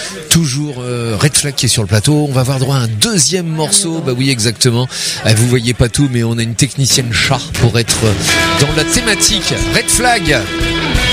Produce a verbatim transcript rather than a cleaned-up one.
Toujours euh, Red Flag qui est sur le plateau. On va avoir droit à un deuxième morceau. Bah oui, exactement. Euh, vous voyez pas tout, mais on a une technicienne chat pour être dans la thématique. Red Flag.